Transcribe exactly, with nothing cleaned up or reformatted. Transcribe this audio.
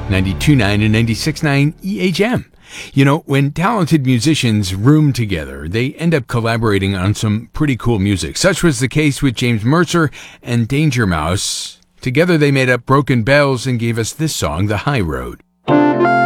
ninety-two point nine and ninety-six point nine E H M. You know, when talented musicians room together, they end up collaborating on some pretty cool music. Such was the case with James Mercer and Danger Mouse. Together they made up Broken Bells and gave us this song, The High Road.